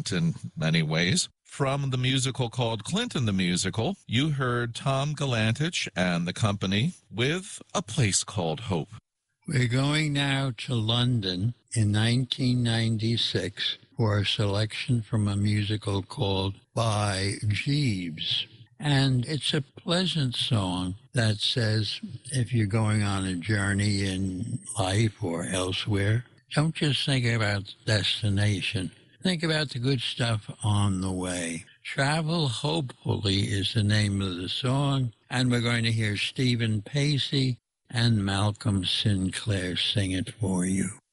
different in many ways. From the musical called Clinton the Musical, you heard Tom Galantich and the company with A Place Called Hope. We're going now to London in 1996 for a selection from a musical called By Jeeves. And it's a pleasant song that says, if you're going on a journey in life or elsewhere, don't just think about destination. Think about the good stuff on the way. Travel Hopefully is the name of the song, and we're going to hear Stephen Pacey and Malcolm Sinclair sing it for you.